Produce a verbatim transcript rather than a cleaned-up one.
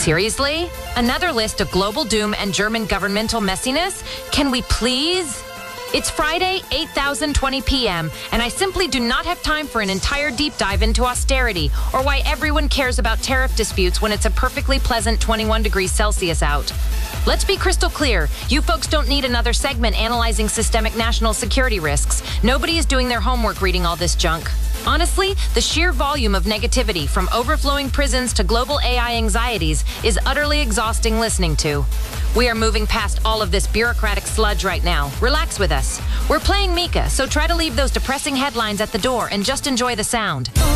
Seriously? Another list of global doom and German governmental messiness? Can we please? It's Friday, eight thousand twenty p m, and I simply do not have time for an entire deep dive into austerity or why everyone cares about tariff disputes when it's a perfectly pleasant twenty-one degrees Celsius out. Let's be crystal clear. You folks don't need another segment analyzing systemic national security risks. Nobody is doing their homework reading all this junk. Honestly, the sheer volume of negativity, from overflowing prisons to global A I anxieties, is utterly exhausting listening to. We are moving past all of this bureaucratic sludge right now. Relax with us. We're playing Mika, so try to leave those depressing headlines at the door and just enjoy the sound.